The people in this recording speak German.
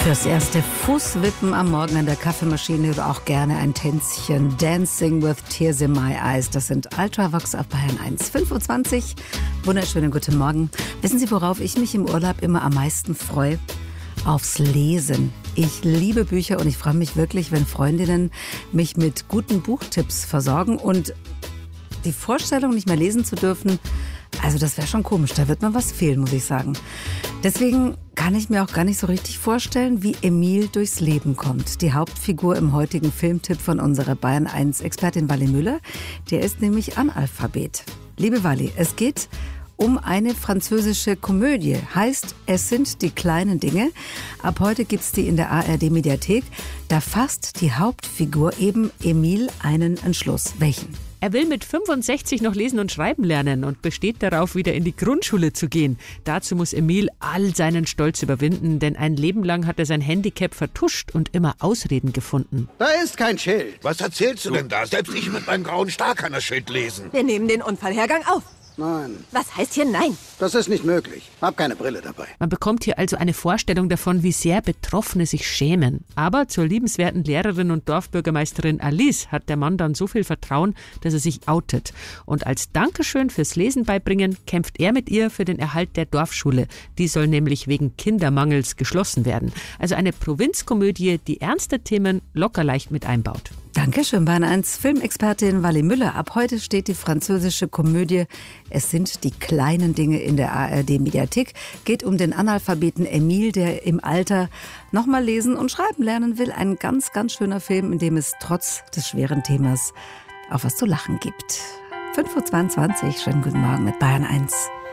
Fürs erste Fußwippen am Morgen an der Kaffeemaschine oder auch gerne ein Tänzchen. Dancing with Tears in My Eyes. Das sind Ultravox auf Bayern 1. 5:20 Uhr. Wunderschönen guten Morgen. Wissen Sie, worauf ich mich im Urlaub immer am meisten freue? Aufs Lesen. Ich liebe Bücher und ich freue mich wirklich, wenn Freundinnen mich mit guten Buchtipps versorgen. Und die Vorstellung, nicht mehr lesen zu dürfen, also das wäre schon komisch. Da wird mir was fehlen, muss ich sagen. Deswegen kann ich mir auch gar nicht so richtig vorstellen, wie Emil durchs Leben kommt. Die Hauptfigur im heutigen Filmtipp von unserer Bayern 1 Expertin Wally Müller, der ist nämlich Analphabet. Liebe Wally, es geht um eine französische Komödie. Heißt, es sind die kleinen Dinge. Ab heute gibt's die in der ARD-Mediathek. Da fasst die Hauptfigur eben Emil einen Entschluss. Welchen? Er will mit 65 noch lesen und schreiben lernen und besteht darauf, wieder in die Grundschule zu gehen. Dazu muss Emil all seinen Stolz überwinden, denn ein Leben lang hat er sein Handicap vertuscht und immer Ausreden gefunden. Da ist kein Schild. Was erzählst du denn da? Selbst ich mit meinem grauen Star kann das Schild lesen. Wir nehmen den Unfallhergang auf. Nein, Was heißt hier nein? das ist nicht möglich. Hab keine Brille dabei. Man bekommt hier also eine Vorstellung davon, wie sehr Betroffene sich schämen. Aber zur liebenswerten Lehrerin und Dorfbürgermeisterin Alice hat der Mann dann so viel Vertrauen, dass er sich outet. Und als Dankeschön fürs Lesen beibringen, kämpft er mit ihr für den Erhalt der Dorfschule. Die soll nämlich wegen Kindermangels geschlossen werden. Also eine Provinzkomödie, die ernste Themen locker leicht mit einbaut. Dankeschön, Bayern 1 Filmexpertin Wally Müller. Ab heute steht die französische Komödie Es sind die kleinen Dinge in der ARD-Mediathek. Geht um den Analphabeten Emil, der im Alter nochmal lesen und schreiben lernen will. Ein ganz, ganz schöner Film, in dem es trotz des schweren Themas auch was zu lachen gibt. 5:22 Uhr, schönen guten Morgen mit Bayern 1.